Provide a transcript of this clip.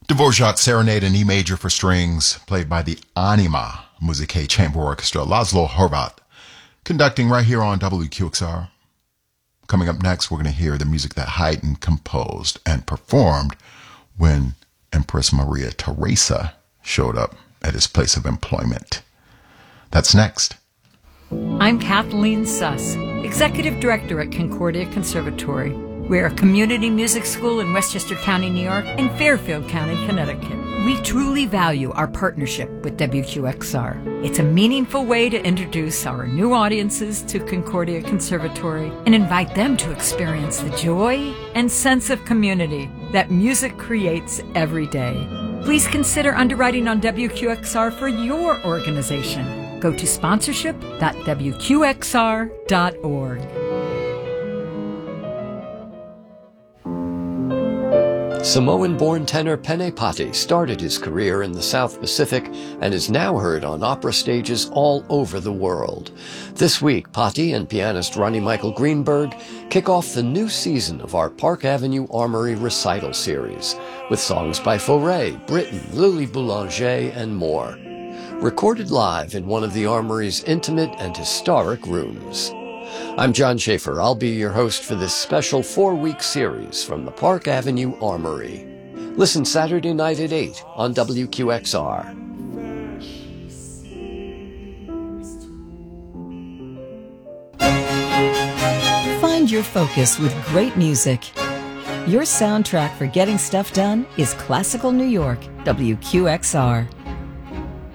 Dvorak's Serenade in E major for strings, played by the Anima Musicae Chamber Orchestra, Laszlo Horvat, conducting right here on WQXR. Coming up next, we're going to hear the music that Haydn composed and performed when Empress Maria Theresa showed up at his place of employment. That's next. I'm Kathleen Suss, Executive Director at Concordia Conservatory. We're a community music school in Westchester County, New York, and Fairfield County, Connecticut. We truly value our partnership with WQXR. It's a meaningful way to introduce our new audiences to Concordia Conservatory and invite them to experience the joy and sense of community that music creates every day. Please consider underwriting on WQXR for your organization. Go to sponsorship.wqxr.org. Samoan-born tenor Pene Pati started his career in the South Pacific and is now heard on opera stages all over the world. This week, Pati and pianist Ronnie Michael Greenberg kick off the new season of our Park Avenue Armory recital series with songs by Fauré, Britten, Lily Boulanger, and more. Recorded live in one of the Armory's intimate and historic rooms. I'm John Schaefer. I'll be your host for this special 4-week series from the Park Avenue Armory. Listen Saturday night at 8 on WQXR. Find your focus with great music. Your soundtrack for getting stuff done is Classical New York, WQXR.